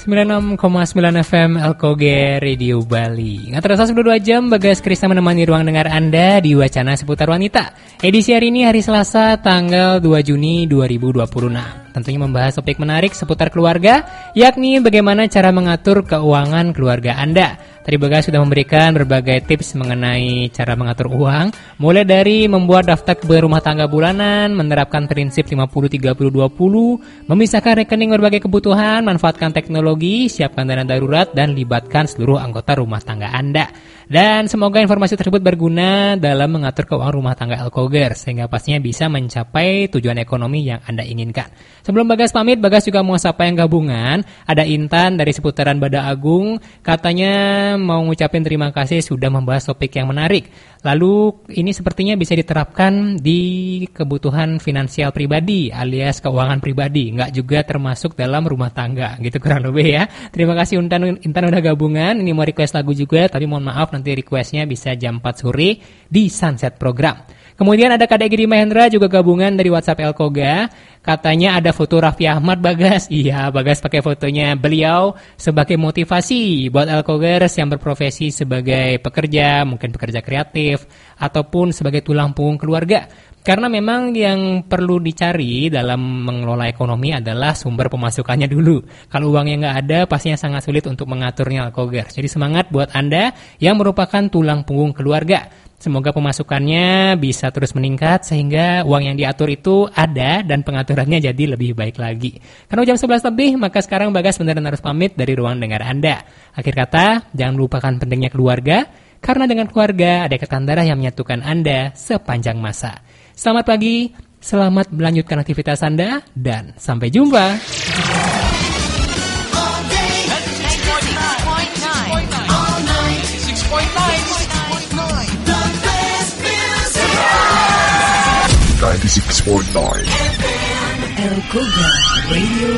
96,9 FM LKG Radio Bali. Nggak terasa sudah 2 jam, Bagas Krista menemani ruang dengar Anda di Wacana Seputar Wanita. Edisi hari ini hari Selasa tanggal 2 Juni 2026. Tentunya membahas topik menarik seputar keluarga, yakni bagaimana cara mengatur keuangan keluarga Anda. Tadi Bagas sudah memberikan berbagai tips mengenai cara mengatur uang, mulai dari membuat daftar kebutuhan rumah tangga bulanan, menerapkan prinsip 50-30-20, memisahkan rekening berbagai kebutuhan, manfaatkan teknologi, siapkan dana darurat, dan libatkan seluruh anggota rumah tangga Anda. Dan semoga informasi tersebut berguna dalam mengatur keuangan rumah tangga Elkoger, sehingga pastinya bisa mencapai tujuan ekonomi yang Anda inginkan. Sebelum Bagas pamit, Bagas juga mau sapa yang gabungan. Ada Intan dari seputaran Bada Agung, katanya mau ngucapin terima kasih sudah membahas topik yang menarik. Lalu ini sepertinya bisa diterapkan di kebutuhan finansial pribadi alias keuangan pribadi, nggak juga termasuk dalam rumah tangga, gitu kurang lebih ya. Terima kasih Intan udah gabungan. Ini mau request lagu juga, tapi mohon maaf nanti requestnya bisa jam 4 sore di Sunset Program. Kemudian ada Kadek Giri Mahendra juga gabungan dari WhatsApp Elkoga. Katanya ada foto Raffi Ahmad, Bagas. Iya, Bagas pakai fotonya beliau sebagai motivasi buat Elkogers yang berprofesi sebagai pekerja, mungkin pekerja kreatif, ataupun sebagai tulang punggung keluarga. Karena memang yang perlu dicari dalam mengelola ekonomi adalah sumber pemasukannya dulu. Kalau uangnya nggak ada, pastinya sangat sulit untuk mengaturnya Elkogers. Jadi semangat buat Anda yang merupakan tulang punggung keluarga. Semoga pemasukannya bisa terus meningkat sehingga uang yang diatur itu ada dan pengaturannya jadi lebih baik lagi. Karena jam 11 lebih, maka sekarang Bagas beneran harus pamit dari ruang dengar Anda. Akhir kata, jangan lupakan pentingnya keluarga, karena dengan keluarga ada ikatan darah yang menyatukan Anda sepanjang masa. Selamat pagi, selamat melanjutkan aktivitas Anda, dan sampai jumpa. FM El Koga Radio